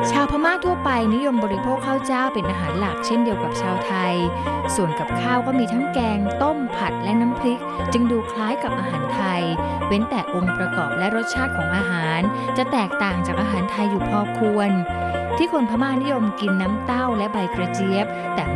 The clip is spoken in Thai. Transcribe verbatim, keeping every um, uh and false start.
ชาวพม่าทั่วไปนิยมบริโภคข้าวเจ้าเป็นอาหารหลักเช่นเดียวกับชาวไทยส่วนกับข้าวก็มีทั้งแกงต้มผัดและน้ำพริกจึงดูคล้ายกับอาหารไทยเว้นแต่องค์ประกอบและรสชาติของอาหารจะแตกต่างจากอาหารไทยอยู่พอควรที่คนพม่านิยมกินน้ำเต้าและใบกระเจี๊ยบแต่